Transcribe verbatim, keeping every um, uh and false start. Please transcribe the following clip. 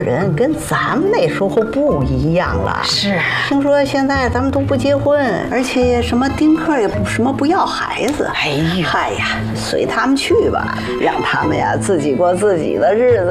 人跟咱们那时候不一样了。 是， 听说现在咱们都不结婚，而且什么丁克也不什么不要孩子。 哎呀， 嗨呀，随他们去吧，让他们呀自己过自己的日子。